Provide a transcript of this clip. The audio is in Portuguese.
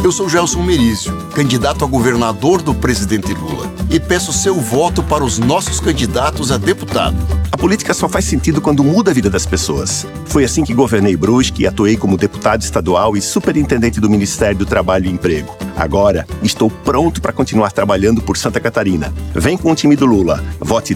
Eu sou Gelson Merizio, candidato a governador do presidente Lula, e peço seu voto para os nossos candidatos a deputado. A política só faz sentido quando muda a vida das pessoas. Foi assim que governei Brusque e atuei como deputado estadual e superintendente do Ministério do Trabalho e Emprego. Agora, estou pronto para continuar trabalhando por Santa Catarina. Vem com o time do Lula. Vote